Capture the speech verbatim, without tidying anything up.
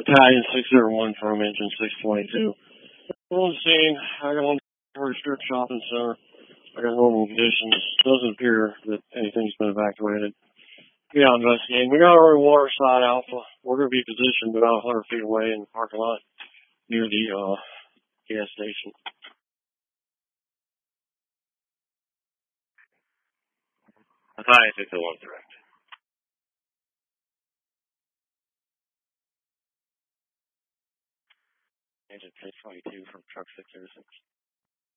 Battalion six zero one from Engine six twenty-two. On the scene, I got one for a strip shopping center. I got normal conditions. Doesn't appear that anything's been evacuated. Be out investigating. We got our own water side Alpha. We're going to be positioned about one hundred feet away in the parking lot near the uh, gas station. Battalion six oh one, correct. Engine six twenty-two from truck six zero six.